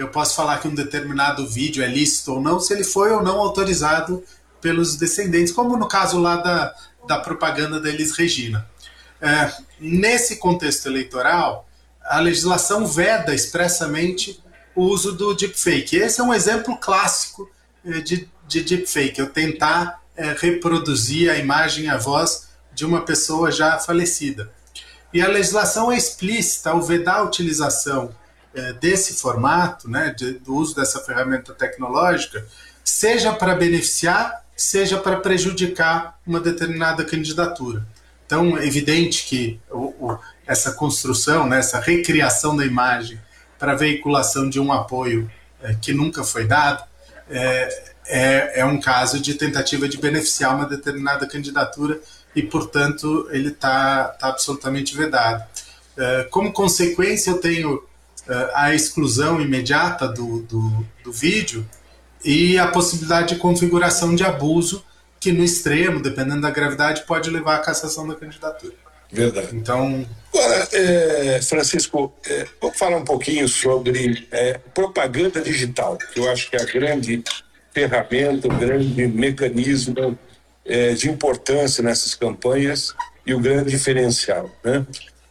eu posso falar que um determinado vídeo é lícito ou não, se ele foi ou não autorizado pelos descendentes, como no caso lá da propaganda da Elis Regina. Nesse contexto eleitoral, a legislação veda expressamente o uso do deepfake. Esse é um exemplo clássico de deepfake, eu tentar reproduzir a imagem e a voz de uma pessoa já falecida. E a legislação é explícita ao vedar a utilização desse formato, né, do uso dessa ferramenta tecnológica, seja para beneficiar, seja para prejudicar uma determinada candidatura. Então, é evidente que essa construção, né, essa recriação da imagem para veiculação de um apoio que nunca foi dado, é um caso de tentativa de beneficiar uma determinada candidatura e, portanto, ele está absolutamente vedado. Como consequência, eu tenho a exclusão imediata do vídeo e a possibilidade de configuração de abuso que, no extremo, dependendo da gravidade, pode levar à cassação da candidatura. Verdade. Então... Agora, Francisco, vamos falar um pouquinho sobre propaganda digital, que eu acho que é a grande ferramenta, o grande mecanismo de importância nessas campanhas e o grande diferencial, né?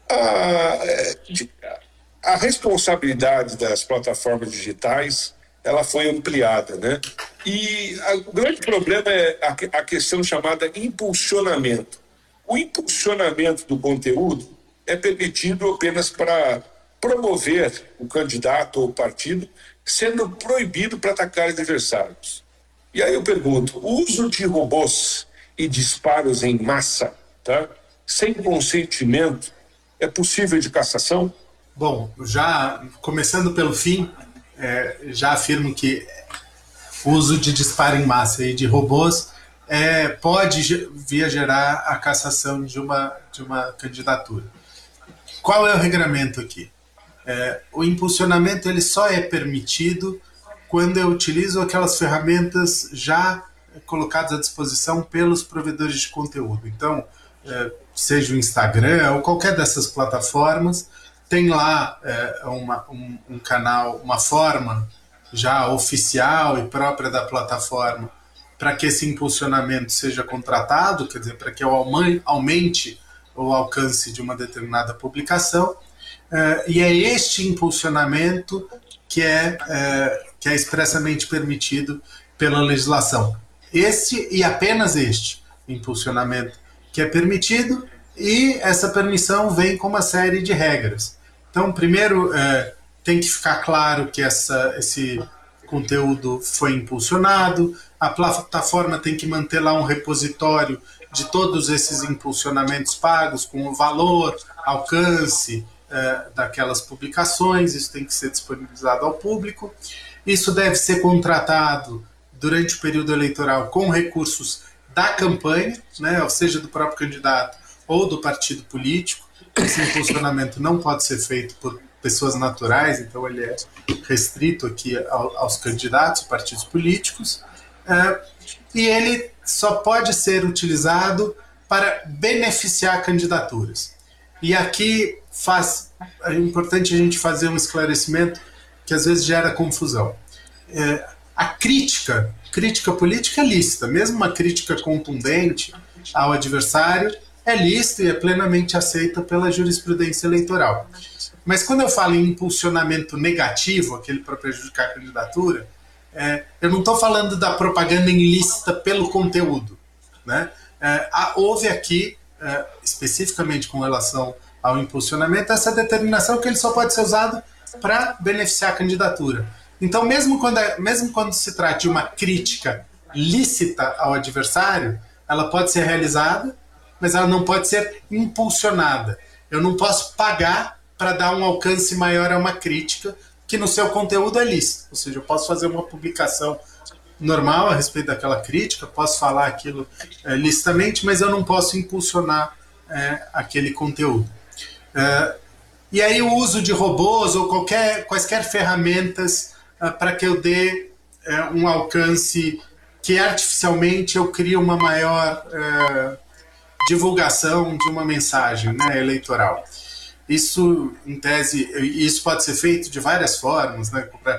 A responsabilidade das plataformas digitais, ela foi ampliada, né? E o grande problema é a questão chamada impulsionamento. O impulsionamento do conteúdo é permitido apenas para promover o candidato ou o partido, sendo proibido para atacar adversários. E aí eu pergunto, o uso de robôs e disparos em massa, tá, sem consentimento, é possível de cassação? Bom, já começando pelo fim, já afirmo que o uso de disparo em massa e de robôs pode vir a gerar a cassação de uma candidatura. Qual é o regramento aqui? O impulsionamento ele só é permitido quando eu utilizo aquelas ferramentas já colocadas à disposição pelos provedores de conteúdo. Então, seja o Instagram ou qualquer dessas plataformas, tem lá um canal, uma forma já oficial e própria da plataforma para que esse impulsionamento seja contratado, quer dizer, para que eu aumente o alcance de uma determinada publicação, e é este impulsionamento que é expressamente permitido pela legislação. Este e apenas este impulsionamento que é permitido, e essa permissão vem com uma série de regras. Então, primeiro, tem que ficar claro que esse conteúdo foi impulsionado, a plataforma tem que manter lá um repositório de todos esses impulsionamentos pagos, com o valor, alcance daquelas publicações, isso tem que ser disponibilizado ao público. Isso deve ser contratado durante o período eleitoral com recursos da campanha, né, ou seja, do próprio candidato ou do partido político. Esse impulsionamento não pode ser feito por pessoas naturais, então ele é restrito aqui aos candidatos, partidos políticos, e ele só pode ser utilizado para beneficiar candidaturas. E aqui é importante a gente fazer um esclarecimento que às vezes gera confusão. A crítica política é lícita, mesmo uma crítica contundente ao adversário é lícita e é plenamente aceita pela jurisprudência eleitoral. Mas quando eu falo em impulsionamento negativo, aquele para prejudicar a candidatura, eu não estou falando da propaganda ilícita pelo conteúdo, né? Houve aqui, especificamente com relação ao impulsionamento, essa determinação que ele só pode ser usado para beneficiar a candidatura. Então, mesmo quando se trata de uma crítica lícita ao adversário, ela pode ser realizada, mas ela não pode ser impulsionada. Eu não posso pagar para dar um alcance maior a uma crítica que no seu conteúdo é lícito. Ou seja, eu posso fazer uma publicação normal a respeito daquela crítica, posso falar aquilo licitamente, mas eu não posso impulsionar aquele conteúdo. E aí o uso de robôs ou quaisquer ferramentas para que eu dê um alcance que artificialmente eu crie uma maior divulgação de uma mensagem, né, eleitoral. Isso, em tese, isso pode ser feito de várias formas, né,